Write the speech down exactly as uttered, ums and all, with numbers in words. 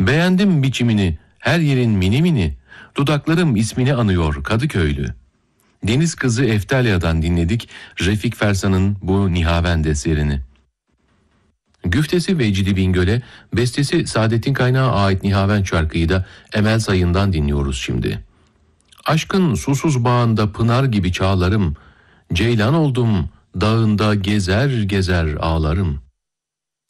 Beğendim biçimini, her yerin mini mini, dudaklarım ismini anıyor Kadıköylü. Deniz Kızı Eftalya'dan dinledik Refik Fersan'ın bu Nihavend eserini. Güftesi Vecdi Bingöl'e, bestesi Saadettin Kaynağı ait Nihavend şarkıyı da Emel Sayın'dan dinliyoruz şimdi. Aşkın susuz bağında pınar gibi çağlarım, ceylan oldum dağında gezer gezer ağlarım.